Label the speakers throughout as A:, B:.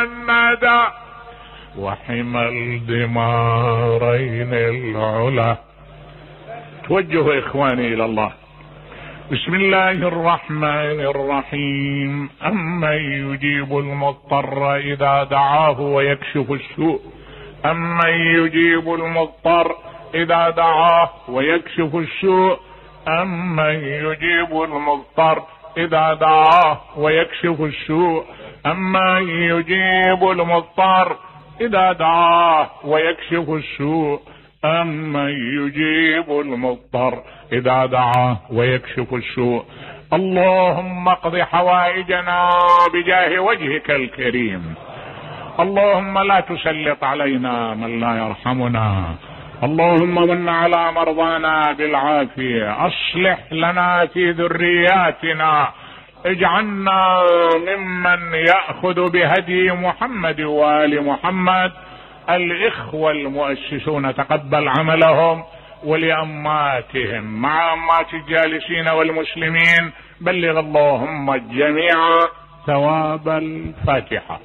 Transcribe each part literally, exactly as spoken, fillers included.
A: الندى وحمى الدمارين العلا. توجهوا إخواني إلى الله. بسم الله الرحمن الرحيم. أمن يجيب المضطر إذا دعاه ويكشف السوء أمن يجيب المضطر إذا دعاه ويكشف السوء أمن يجيب المضطر إذا دعاه ويكشف السوء أمن يجيب المضطر إذا دعاه ويكشف السوء أمن يجيب المضطر إذا دعاه ويكشف السوء. اللهم اقض حوائجنا بجاه وجهك الكريم. اللهم لا تسلط علينا من لا يرحمنا. اللهم من على مرضانا بالعافية. أصلح لنا في ذرياتنا. اجعلنا ممن يأخذ بهدي محمد وآل محمد. الإخوة المؤسسون تقبل عملهم، ولأماتهم مع أمات الجالسين والمسلمين بلغ اللهم الجميع ثواب الفاتحة.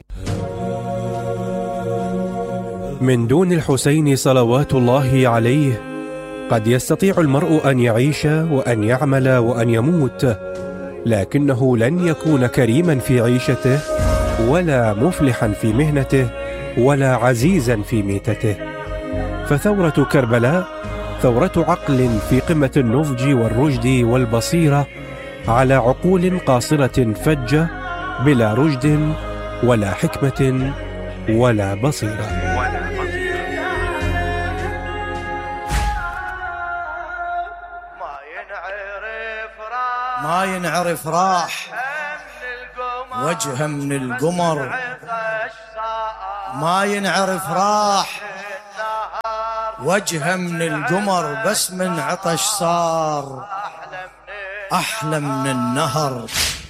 B: من دون الحسين صلوات الله عليه قد يستطيع المرء أن يعيش وأن يعمل وأن يموت، لكنه لن يكون كريما في عيشته ولا مفلحا في مهنته ولا عزيزا في ميتته. فثورة كربلاء ثورة عقل في قمة النضج والرشد والبصيرة على عقول قاصرة فجة بلا رشد ولا حكمة ولا بصيرة.
C: ما ينعرف راح وجهه من القمر، ما ينعرف راح وجهه من القمر، بس من عطش صار أحلى من النهر.